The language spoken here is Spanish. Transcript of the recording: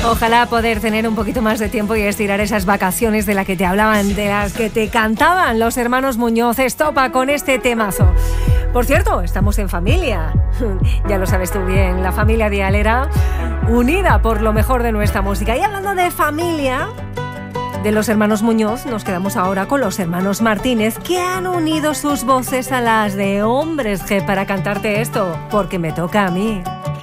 Ojalá poder tener un poquito más de tiempo y estirar esas vacaciones de las que te hablaban, de las que te cantaban los hermanos Muñoz. Estopa con este temazo. Por cierto, estamos en familia. Ya lo sabes tú bien, la familia dialera unida por lo mejor de nuestra música. Y hablando de familia, de los hermanos Muñoz, nos quedamos ahora con los hermanos Martínez, que han unido sus voces a las de Hombres G para cantarte esto, porque me toca a mí.